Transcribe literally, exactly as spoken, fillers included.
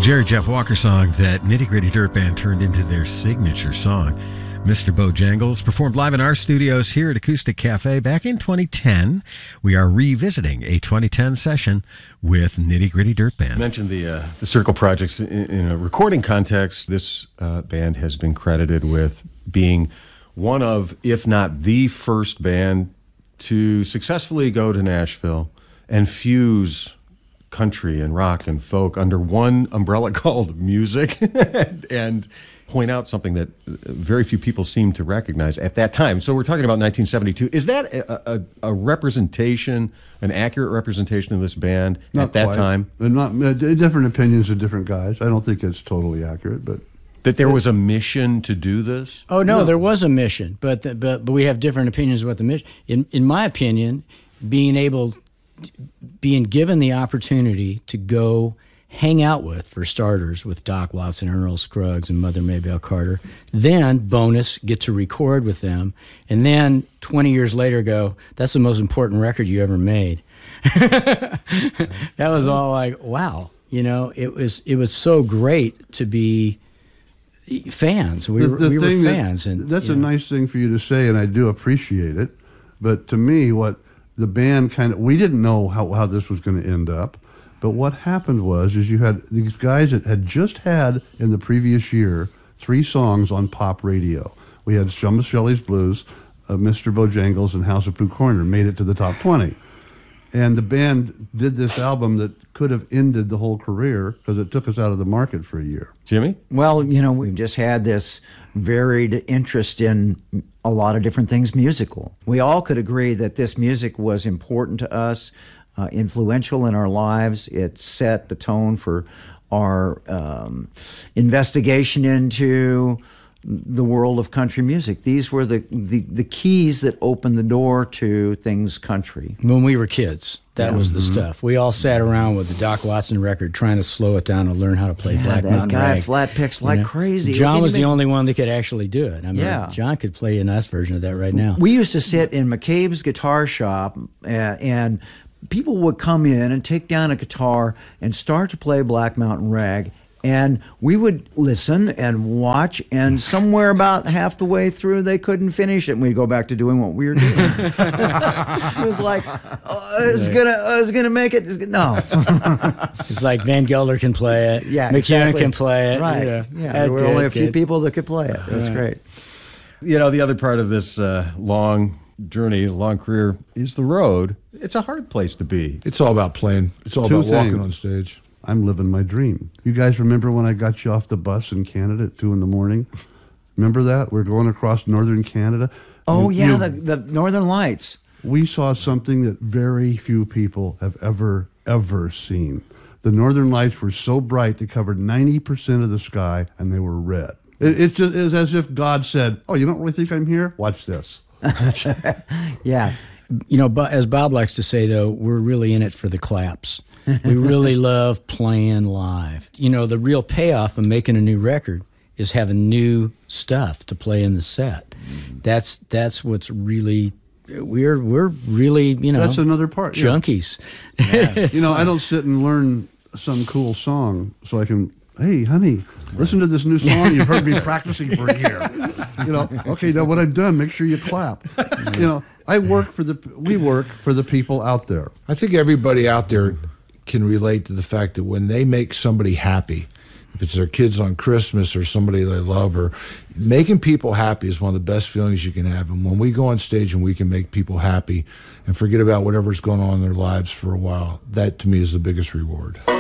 Jerry Jeff Walker song that Nitty Gritty Dirt Band turned into their signature song. Mister Bojangles performed live in our studios here at Acoustic Cafe back in twenty ten. We are revisiting a twenty ten session with Nitty Gritty Dirt Band. You mentioned the, uh, the Circle Projects. In, in a recording context, this uh, band has been credited with being one of, if not the first band to successfully go to Nashville and fuse country and rock and folk under one umbrella called music and point out something that very few people seem to recognize at that time. So we're talking about nineteen seventy-two. Is that a, a, a representation, an accurate representation of this band not at that quite. time? Not uh, different opinions of different guys. I don't think it's totally accurate, but that there was a mission to do this? Oh no, No. there was a mission, but the, but but we have different opinions about the mission. In in my opinion, being able, being given the opportunity to go hang out with, for starters, with Doc Watson, Earl Scruggs, and Mother Maybelle Carter. Then, bonus, get to record with them. And then, twenty years later, go, that's the most important record you ever made. That was all like, wow. You know, it was it was so great to be fans. We, the, were, the we were thing that- fans. And that's you a know. nice thing for you to say, and I do appreciate it. But to me, what the band kind of, we didn't know how, how this was going to end up. But what happened was, is you had these guys that had just had, in the previous year, three songs on pop radio. We had Shum Shelley's Blues, uh, Mister Bojangles, and House of Blue Corner made it to the top twenty. And the band did this album that could have ended the whole career because it took us out of the market for a year. Jimmy? Well, you know, we've just had this varied interest in a lot of different things musical. We all could agree that this music was important to us, uh, influential in our lives. It set the tone for our um, investigation into the world of country music. These were the, the, the keys that opened the door to things country. When we were kids, that Yeah. was the stuff. We all sat around with the Doc Watson record trying to slow it down and learn how to play Yeah, Black that Mountain guy Rag. flat picks You like know? crazy. John Look, was the even- only one that could actually do it. I mean, Yeah. John could play a nice version of that right now. We used to sit in McCabe's guitar shop, uh, and people would come in and take down a guitar and start to play Black Mountain Rag, and we would listen and watch, and somewhere about half the way through, they couldn't finish it, and we'd go back to doing what we were doing. It was like, oh, it's gonna, I was gonna make it. It's gonna, no, It's like Van Gelder can play it. yeah, McEwen exactly. can play it. Right? You know. Yeah, That's there were good, only a few good. people that could play it. That's Right. great. You know, the other part of this uh, long journey, long career, is the road. It's a hard place to be. It's all about playing. It's all Two about walking things. on stage. I'm living my dream. You guys remember when I got you off the bus in Canada at two in the morning? Remember that? We're going across northern Canada. Oh You- yeah, you- the, the Northern Lights. we saw something that very few people have ever, ever seen. The northern lights were so bright they covered ninety percent of the sky, and they were red. It, it's just it's as if God said, oh, you don't really think I'm here? Watch this. Yeah. You know, but as Bob likes to say, though, we're really in it for the claps. We really love playing live. You know, the real payoff of making a new record is having new stuff to play in the set. That's that's what's really we're we're really you know That's another part. yeah. junkies. You know, I don't sit and learn some cool song so I can, hey, honey, listen to this new song you've heard me practicing for a year. You know, okay, now when I'm done, make sure you clap. You know, I work for the, we work for the people out there. I think everybody out there can relate to the fact that when they make somebody happy, if it's their kids on Christmas or somebody they love, or making people happy is one of the best feelings you can have. And when we go on stage and we can make people happy and forget about whatever's going on in their lives for a while, that to me is the biggest reward.